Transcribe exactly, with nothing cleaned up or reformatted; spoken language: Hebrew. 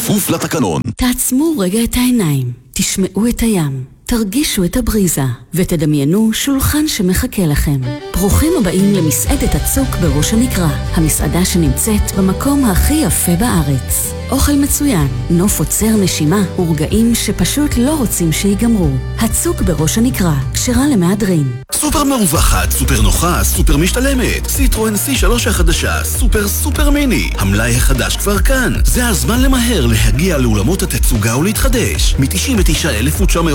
כפוף לתקנון. תעצמו רגע את העיניים, תשמעו את הים, תרגישו את הבריזה, ותדמיינו שולחן שמחכה לכם. ברוכים הבאים למסעדת הצוק בראש הנקרה, המסעדה שנמצאת במקום הכי יפה בארץ. אוכל מצוין, נוף עוצר נשימה, ורגעים שפשוט לא רוצים שיגמרו. הצוק בראש הנקרה, כשרה למהדרין. סופר מרווחת, סופר נוחה, סופר משתלמת. סיטרואן סי שלוש החדשה, סופר סופר מיני. המלאי החדש כבר כאן. זה הזמן למהר להגיע לאולמות התצוגה ולהתחדש. מ-תשעים ותשעה אלף ותשע מאות